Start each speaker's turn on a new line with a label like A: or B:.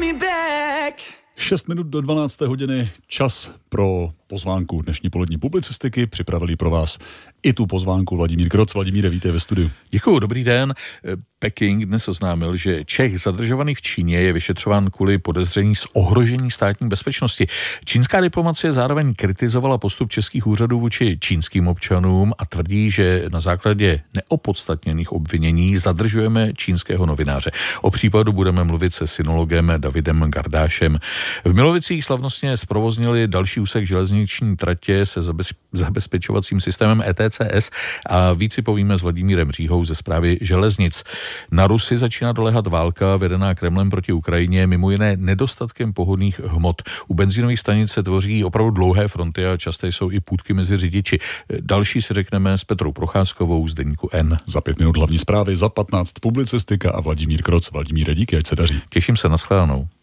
A: 6 minut do 12. hodiny, čas pro pozvánku dnešní polední publicistiky. Připravili pro vás i tu pozvánku Vladimír Kroc. Vladimíre, vítej ve studiu.
B: Děkuju, dobrý den. Peking dnes oznámil, že Čech zadržovaný v Číně je vyšetřován kvůli podezření z ohrožení státní bezpečnosti. Čínská diplomacie zároveň kritizovala postup českých úřadů vůči čínským občanům a tvrdí, že na základě neopodstatněných obvinění zadržujeme čínského novináře. O případu budeme mluvit se synologem Davidem Gardášem. V Milovicích slavnostně zprovoznili další úsek železniční tratě se zabezpečovacím systémem ETCS a víc si povíme s Vladimírem Říhou ze Správy železnic. Na Rusy začíná doléhat válka vedená Kremlem proti Ukrajině, mimo jiné nedostatkem pohodných hmot. U benzínových stanic se tvoří opravdu dlouhé fronty a časté jsou i půtky mezi řidiči. Další si řekneme s Petrou Procházkovou z deníku N.
A: Za 5 minut hlavní zprávy, za 15 publicistika a Vladimír Kroc. Vladimíre, díky, ať se daří.
B: Těším se, na shledanou.